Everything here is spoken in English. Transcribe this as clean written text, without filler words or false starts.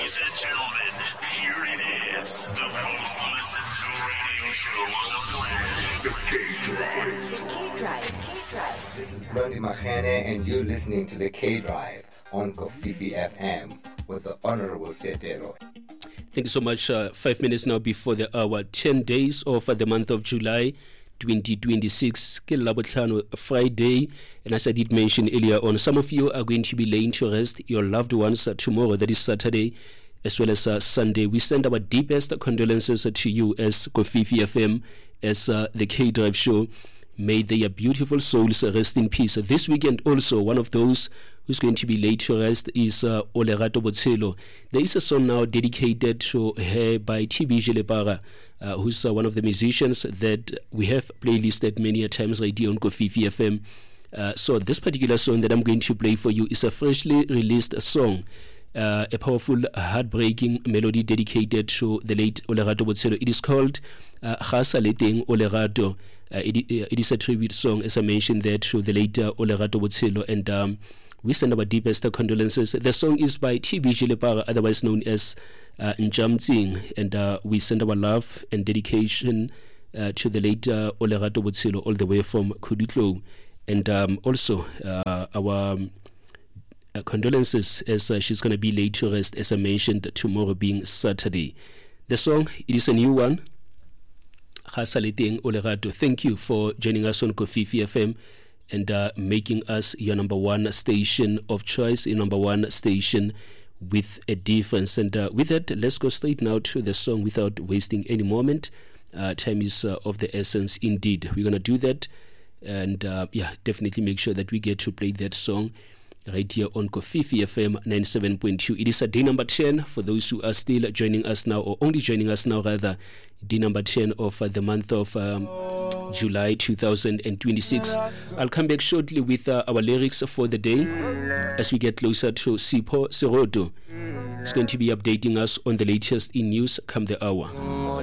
Ladies and gentlemen, here it is, the most listened to radio show on the planet, The K-Drive. The K-Drive. This is Blondie Mahane, and you're listening to The K-Drive on Kofifi FM with the Honorable Setero. Thank you so much. 5 minutes now before the hour. 10 days of the month of July 2026. Friday. And as I did mention earlier on, some of you are going to be laying to rest your loved ones tomorrow, that is Saturday, as well as Sunday. We send our deepest condolences to you as Kofifi FM, as the K-Drive show. May their beautiful souls rest in peace. This weekend also, one of those who's going to be laid to rest is Olerato Botshelo. There is a song now dedicated to her by TB Jelepara, who's one of the musicians that we have playlisted many a times right here on Kofifi FM. So this particular song that I'm going to play for you is a freshly released song, a powerful, heartbreaking melody dedicated to the late Olerato Botshelo. It is called Ga Sa Le Teng Olerato. It is a tribute song, as I mentioned there, to the late Olerato Botshelo, and we send our deepest condolences. The song is by TB Jelepara, otherwise known as Njamtsing, and we send our love and dedication to the late Olerato Botshelo all the way from Khudutlo, and also our condolences as she's going to be laid to rest, as I mentioned, tomorrow being Saturday. The song, it is a new one, Ga Sa Le Teng Olerato. Thank you for joining us on Kofifi FM and making us your number one station of choice, your number one station with a difference. And with that, let's go straight now to the song without wasting any moment. Time is of the essence indeed. We're going to do that, and definitely make sure that we get to play that song right here on Kofifi FM 97.2. It is a day number 10 for those who are still joining us now, or only joining us now rather. Day number 10 of the month of July 2026. I'll come back shortly with our lyrics for the day as we get closer to Sipho Seroto. It's going to be updating us on the latest in news come the hour.